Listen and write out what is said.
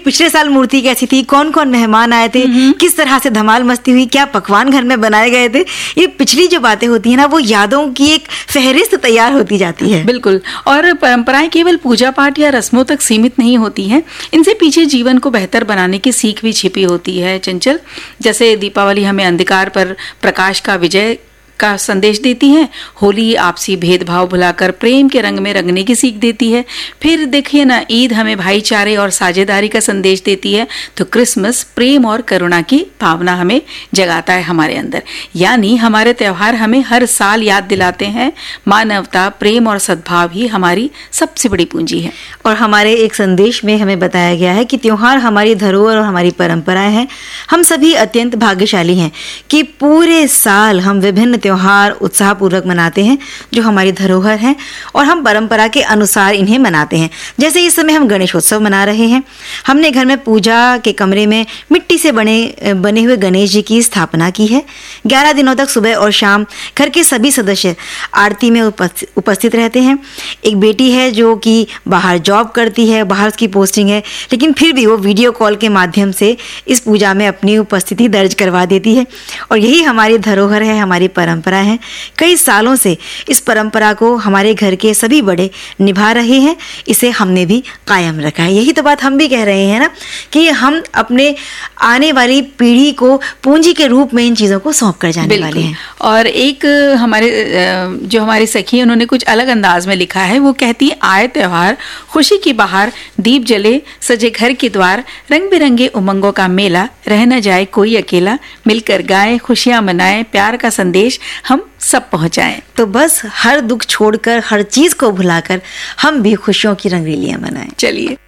पिछले साल मूर्ति कैसी थी, कौन कौन मेहमान आए थे, किस तरह से धमाल मस्ती हुई, क्या पकवान घर में बनाए गए थे, ये पिछली जो बातें होती है ना, वो यादों की एक फहरिस्त तैयार होती जाती है। बिल्कुल। और परंपराएं केवल पूजा पाठ या रस्मों तक सीमित नहीं होती हैं, इनसे पीछे जीवन को बेहतर बनाने की सीख भी छिपी होती है चंचल। जैसे दीपावली हमें अंधकार पर प्रकाश का विजय का संदेश देती है, होली आपसी भेदभाव भुलाकर प्रेम के रंग में रंगने की सीख देती है। फिर देखिए ना, ईद हमें भाईचारे और साझेदारी का संदेश देती है, तो क्रिसमस प्रेम और करुणा की भावना हमें जगाता है हमारे अंदर। यानी हमारे त्योहार हमें हर साल याद दिलाते हैं मानवता, प्रेम और सद्भाव ही हमारी सबसे बड़ी पूंजी है। और हमारे एक संदेश में हमें बताया गया है कि त्योहार हमारी धरोहर और हमारी परंपराएं हैं। हम सभी अत्यंत भाग्यशाली हैं कि पूरे साल हम विभिन्न त्योहार उत्साहपूर्वक मनाते हैं जो हमारी धरोहर हैं, और हम परंपरा के अनुसार इन्हें मनाते हैं। जैसे इस समय हम गणेशोत्सव मना रहे हैं। हमने घर में पूजा के कमरे में मिट्टी से बने हुए गणेश जी की स्थापना की है। 11 दिनों तक सुबह और शाम घर के सभी सदस्य आरती में उपस्थित रहते हैं। एक बेटी है जो कि बाहर जॉब करती है, बाहर उसकी पोस्टिंग है, लेकिन फिर भी वो वीडियो कॉल के माध्यम से इस पूजा में अपनी उपस्थिति दर्ज करवा देती है। और यही हमारी धरोहर है, हमारी परंपरा है। कई सालों से इस परंपरा को हमारे घर के सभी बड़े निभा रहे हैं, इसे हमने भी कायम रखा है। यही तो बात हम भी कह रहे हैं ना, कि हम अपने आने वाली पीढ़ी को पूंजी के रूप में इन चीजों को सौंप कर जाने वाले हैं। और एक हमारी सखी, उन्होंने कुछ अलग अंदाज में लिखा है। वो कहती है, आए त्योहार, खुशी की बहार, दीप जले, सजे घर के द्वार, रंग बिरंगे उमंगों का मेला, रह न जाए कोई अकेला, मिलकर गाएं, खुशियां मनाएं, प्यार का संदेश हम सब पहुंचाएं। तो बस हर दुख छोड़कर, हर चीज को भुलाकर हम भी खुशियों की रंगरेलियां मनाएं। चलिए।